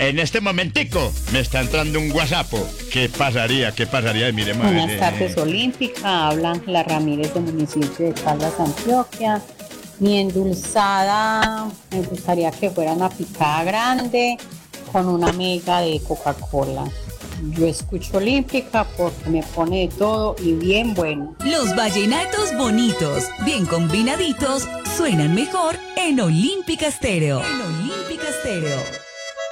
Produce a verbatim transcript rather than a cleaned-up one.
En este momentico me está entrando un WhatsApp. ¿Qué pasaría? ¿Qué pasaría? Miremos. Buenas eh, tardes, Olímpica. Habla Ángela Ramírez del municipio de Caldas, Antioquia. Mi endulzada me gustaría que fuera una picada grande con una mega de Coca-Cola. Yo escucho Olímpica porque me pone de todo y bien bueno. Los vallenatos bonitos, bien combinaditos, suenan mejor en Olímpica Estéreo. En Olímpica Estéreo.